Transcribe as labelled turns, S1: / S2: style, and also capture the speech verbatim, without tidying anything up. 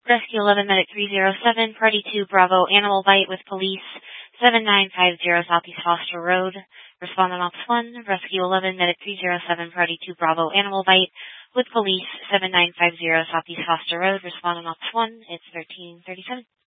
S1: Rescue eleven Medic three zero seven, Party two Bravo, Animal Bite with Police, seven nine five zero Southeast Foster Road. Respondent Ops one, Rescue eleven Medic three zero seven, Party two Bravo, Animal Bite with Police, seven nine five zero Southeast Foster Road. Respondent Ops one, it's thirteen thirty-seven.